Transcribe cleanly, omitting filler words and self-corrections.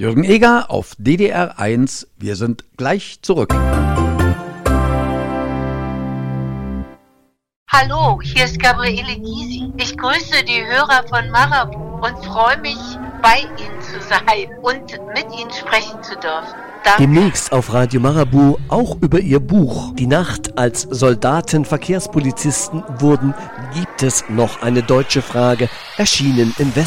Jürgen Eger auf DDR 1. Wir sind gleich zurück. Hallo, hier ist Gabriele Gysi. Ich grüße die Hörer von Marabu und freue mich, bei Ihnen zu sein und mit Ihnen sprechen zu dürfen. Danke. Demnächst auf Radio Marabu auch über ihr Buch Die Nacht, als Soldaten Verkehrspolizisten wurden, gibt es noch eine deutsche Frage, erschienen im